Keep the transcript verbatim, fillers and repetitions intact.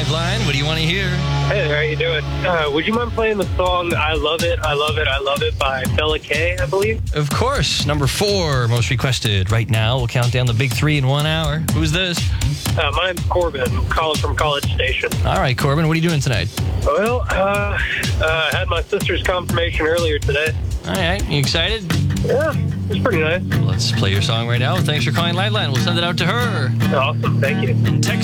Lifeline. What do you want to hear? Hey there, how you doing? Uh, would you mind playing the song I Love It, I Love It, I Love It by Bella K, I believe? Of course. Number four, most requested. Right now, we'll count down the big three in one hour. Who's this? Uh, my name's Corbin. I'm calling from College Station. All right, Corbin, what are you doing tonight? Well, uh, uh, I had my sister's confirmation earlier today. All right, you excited? Yeah, it's pretty nice. Let's play your song right now. Thanks for calling Lifeline. We'll send it out to her. Awesome, thank you. Text